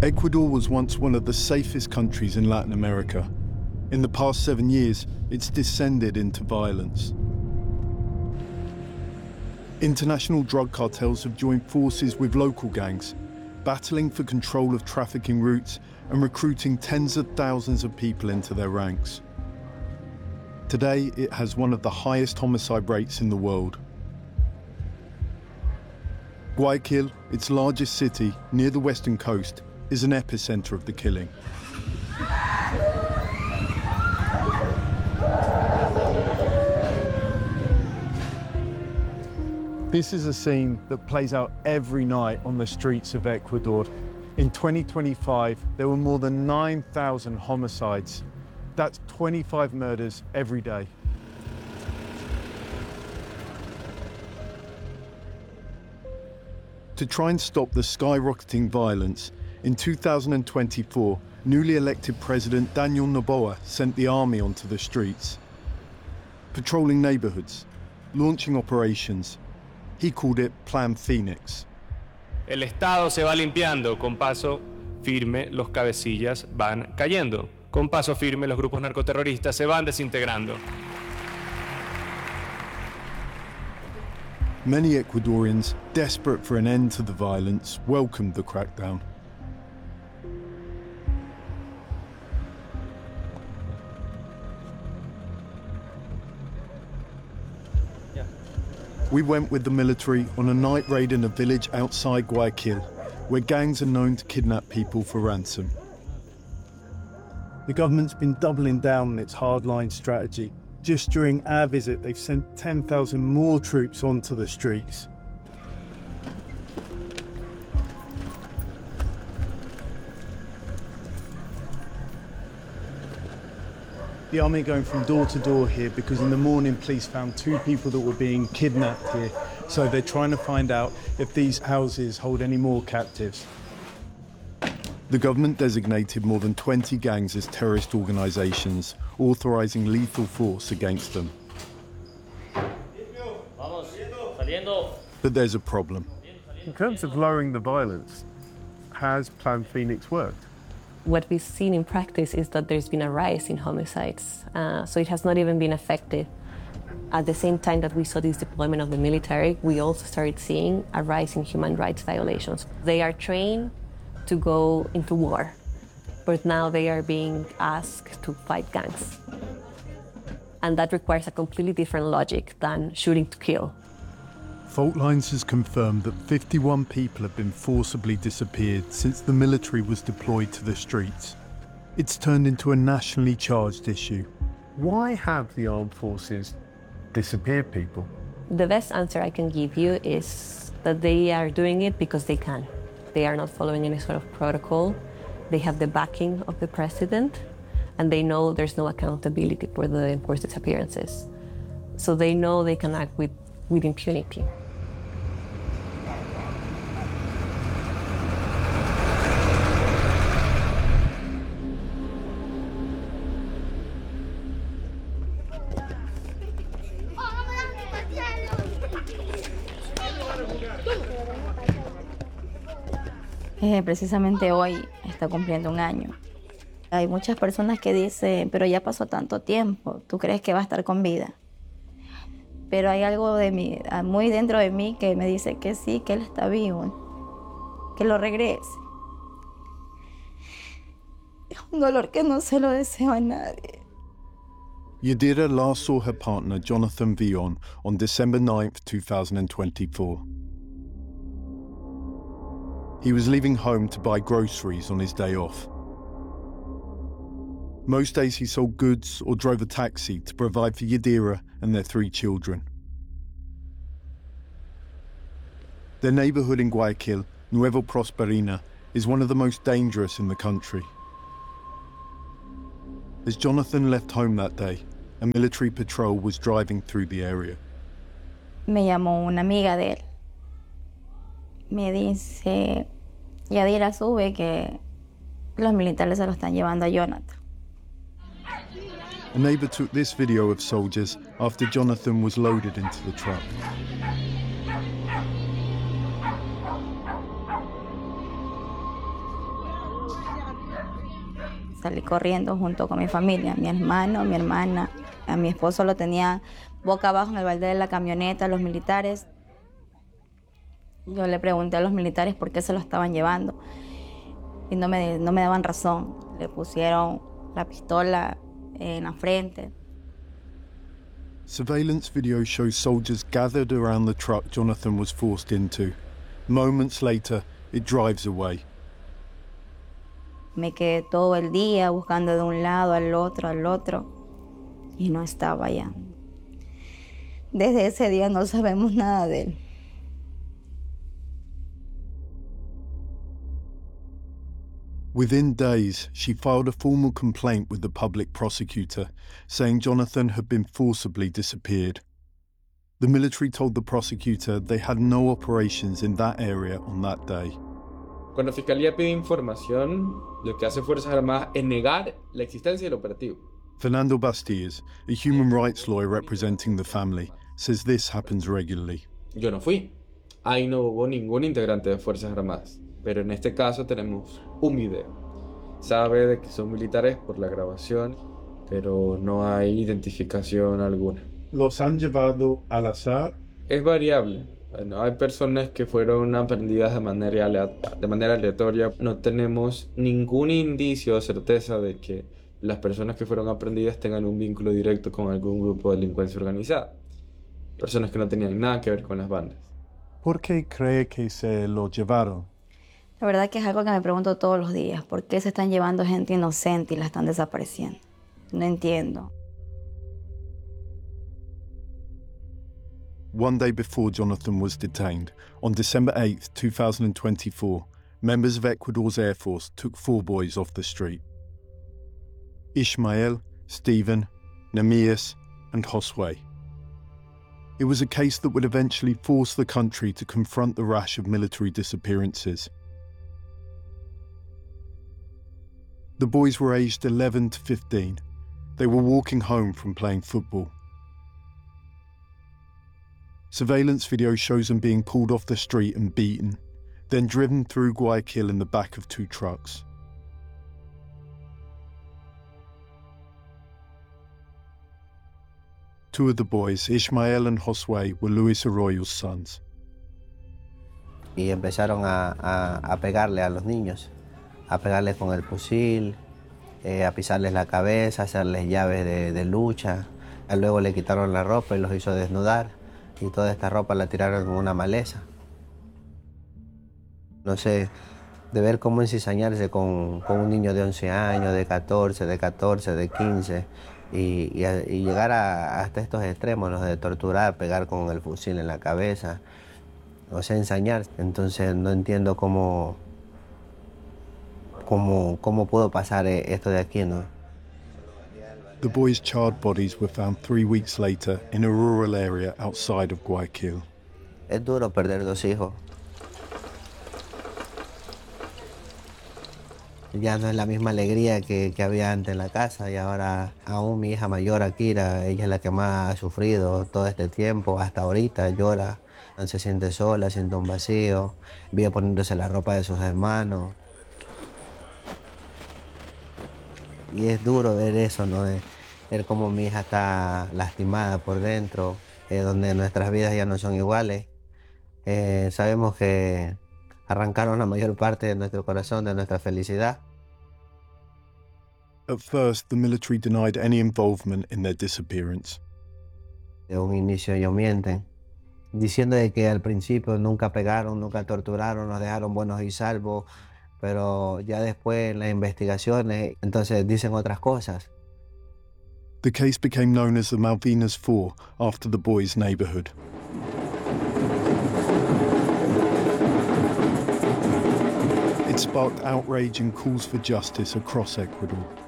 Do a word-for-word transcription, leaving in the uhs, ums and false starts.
Ecuador was once one of the safest countries in Latin America. In the past seven years, it's descended into violence. International drug cartels have joined forces with local gangs, battling for control of trafficking routes and recruiting tens of thousands of people into their ranks. Today, it has one of the highest homicide rates in the world. Guayaquil, its largest city near the western coast, is an epicenter of the killing. This is a scene that plays out every night on the streets of Ecuador. In twenty twenty-five, there were more than nine thousand homicides. That's twenty-five murders every day. To try and stop the skyrocketing violence, in two thousand twenty-four, newly elected President Daniel Noboa sent the army onto the streets, patrolling neighborhoods, launching operations. He called it Plan Phoenix. El Estado se va limpiando, con paso firme los cabecillas van cayendo. Con paso firme los grupos narcoterroristas se van desintegrando. Many Ecuadorians, desperate for an end to the violence, welcomed the crackdown. We went with the military on a night raid in a village outside Guayaquil, where gangs are known to kidnap people for ransom. The government's been doubling down on its hardline strategy. Just during our visit, they've sent ten thousand more troops onto the streets. The army are going from door to door here because in the morning police found two people that were being kidnapped here. So they're trying to find out if these houses hold any more captives. The government designated more than twenty gangs as terrorist organizations, authorizing lethal force against them. But there's a problem. In terms of lowering the violence, has Plan Phoenix worked? What we've seen in practice is that there's been a rise in homicides, uh, so it has not even been effective. At the same time that we saw this deployment of the military, we also started seeing a rise in human rights violations. They are trained to go into war, but now they are being asked to fight gangs. And that requires a completely different logic than shooting to kill. Fault Lines has confirmed that fifty-one people have been forcibly disappeared since the military was deployed to the streets. It's turned into a nationally charged issue. Why have the armed forces disappeared people? The best answer I can give you is that they are doing it because they can. They are not following any sort of protocol. They have the backing of the president, and they know there's no accountability for the enforced disappearances. So they know they can act with, with impunity. Eh, precisamente hoy está cumpliendo un año. Hay muchas personas que dicen, pero ya pasó tanto tiempo, ¿tú crees que va a estar con vida? Pero hay algo de mí, muy dentro de mí que me dice que sí, que él está vivo, que lo regrese. Es un dolor que no se lo deseo a nadie. Yadira last saw her partner, Jonathan Villon, on December ninth, two thousand twenty-four. He was leaving home to buy groceries on his day off. Most days he sold goods or drove a taxi to provide for Yadira and their three children. Their neighborhood in Guayaquil, Nuevo Prosperina, is one of the most dangerous in the country. As Jonathan left home that day, a military patrol was driving through the area. Me llamó una amiga de él. Me dice, Yadira, sube que los militares se lo están llevando a Jonathan. A neighbor took this video of soldiers after Jonathan was loaded into the truck. Salí corriendo junto con mi familia, mi hermano, mi hermana. A mi esposo lo tenía boca abajo en el balde de la camioneta, los militares. Yo le pregunté a los militares por qué se lo estaban llevando y no me, no me daban razón. Le pusieron la pistola en la frente. Surveillance video shows soldiers gathered around the truck Jonathan was forced into. Moments later, it drives away. Me quedé todo el día buscando de un lado al otro, al otro, y no estaba allá. Desde ese día no sabemos nada de él. Within days, she filed a formal complaint with the public prosecutor, saying Jonathan had been forcibly disappeared. The military told the prosecutor they had no operations in that area on that day. Cuando la Fiscalía pide información, lo que hace Fuerzas Armadas es negar la existencia del operativo. Fernando Bastillas, a human rights lawyer representing the family, says this happens regularly. Yo no fui. Ahí no hubo ningún integrante de Fuerzas Armadas. Pero en este caso tenemos un video. Sabe de que son militares por la grabación, pero no hay identificación alguna. ¿Los han llevado al azar? Es variable. Bueno, hay personas que fueron aprendidas de manera, aleatoria, de manera aleatoria. No tenemos ningún indicio o certeza de que las personas que fueron aprendidas tengan un vínculo directo con algún grupo de delincuencia organizada. Personas que no tenían nada que ver con las bandas. ¿Por qué cree que se lo llevaron? La verdad que es algo que me pregunto todos los días. ¿Por qué se están llevando gente inocente y la están desapareciendo? No entiendo. One day before Jonathan was detained, on December eighth, two thousand twenty-four, members of Ecuador's Air Force took four boys off the street. Ishmael, Stephen, Namias, and Josue. It was a case that would eventually force the country to confront the rash of military disappearances. The boys were aged eleven to fifteen. They were walking home from playing football. Surveillance video shows them being pulled off the street and beaten, then driven through Guayaquil in the back of two trucks. Two of the boys, Ishmael and Josue, were Luis Arroyo's sons. Y empezaron a, a, a pegarle a los niños, a pegarles con el fusil, eh, a pisarles la cabeza, a hacerles llaves de, de lucha. Y luego le quitaron la ropa y los hizo desnudar. Y toda esta ropa la tiraron en una maleza. No sé, de ver cómo encizañarse con, con un niño de once años, de catorce, de catorce, de quince, y, y, a, y llegar a, hasta estos extremos, los de torturar, pegar con el fusil en la cabeza, o sea, ensañar. Entonces no entiendo cómo, cómo, cómo pudo pasar esto de aquí, ¿no? The boys' charred bodies were found three weeks later in a rural area outside of Guayaquil. Es duro perder dos hijos. Ya no es la misma alegría que, que había antes en la casa, y ahora aún mi hija mayor, Akira, ella es la que más ha sufrido todo este tiempo, hasta ahorita llora, se siente sola, siente un vacío, vive poniéndose la ropa de sus hermanos. Y es duro ver eso, ¿no? De ver cómo mi hija está lastimada por dentro, eh, donde nuestras vidas ya no son iguales. Eh, sabemos que arrancaron la mayor parte de nuestro corazón, de nuestra felicidad. At first, the military denied any involvement in their disappearance. De un inicio ellos mienten, diciendo de que al principio nunca pegaron, nunca torturaron, nos dejaron buenos y salvos, pero ya después en las investigaciones, entonces dicen otras cosas. The case became known as the Malvinas Four after the boys' neighborhood. It sparked outrage and calls for justice across Ecuador.